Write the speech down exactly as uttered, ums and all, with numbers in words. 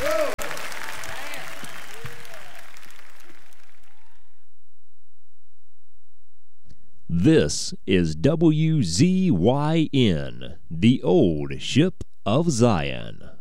This is W Z Y N, the old ship of Zion.